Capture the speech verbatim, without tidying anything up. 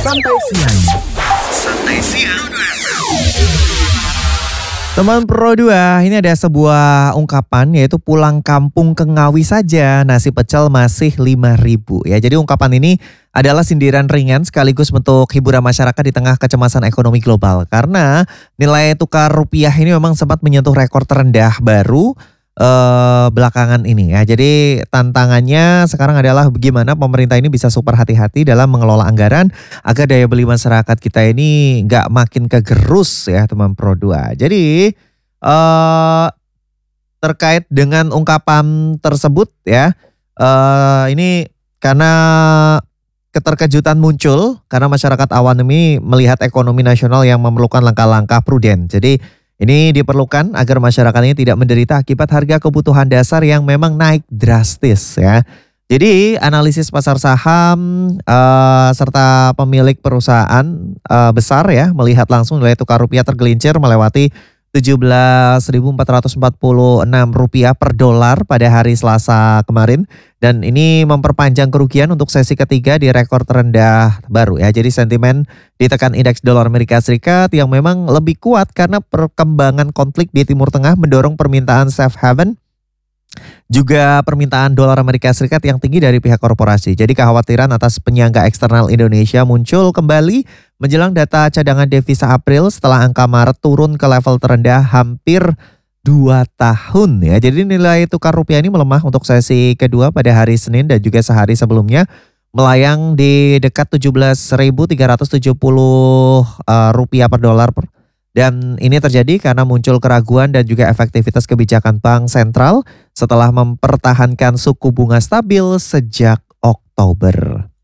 Santai Siang. Santai Siang. Teman Pro dua, ini ada sebuah ungkapan yaitu pulang kampung ke Ngawi saja nasi pecel masih lima ribu. Ya, jadi ungkapan ini adalah sindiran ringan sekaligus bentuk hiburan masyarakat di tengah kecemasan ekonomi global. Karena nilai tukar rupiah ini memang sempat menyentuh rekor terendah baru eh, belakangan ini ya. Jadi tantangannya sekarang adalah bagaimana pemerintah ini bisa super hati-hati dalam mengelola anggaran agar daya beli masyarakat kita ini nggak makin kegerus ya teman Pro dua. Jadi eh, terkait dengan ungkapan tersebut ya, eh, ini karena keterkejutan muncul karena masyarakat awam ini melihat ekonomi nasional yang memerlukan langkah-langkah prudent. Jadi ini diperlukan agar masyarakat ini tidak menderita akibat harga kebutuhan dasar yang memang naik drastis ya. Jadi analisis pasar saham uh, serta pemilik perusahaan uh, besar ya melihat langsung nilai tukar rupiah tergelincir melewati tujuh belas ribu empat ratus empat puluh enam rupiah per dolar pada hari Selasa kemarin. Dan ini memperpanjang kerugian untuk sesi ketiga di rekor terendah baru ya. Jadi sentimen ditekan indeks dolar Amerika Serikat yang memang lebih kuat karena perkembangan konflik di Timur Tengah mendorong permintaan safe haven. Juga permintaan dolar Amerika Serikat yang tinggi dari pihak korporasi. Jadi kekhawatiran atas penyangga eksternal Indonesia muncul kembali menjelang data cadangan devisa April setelah angka Maret turun ke level terendah hampir dua tahun ya. Jadi nilai tukar rupiah ini melemah untuk sesi kedua pada hari Senin dan juga sehari sebelumnya melayang di dekat tujuh belas ribu tiga ratus tujuh puluh uh, rupiah per dolar. Dan ini terjadi karena muncul keraguan dan juga efektivitas kebijakan bank sentral setelah mempertahankan suku bunga stabil sejak Oktober.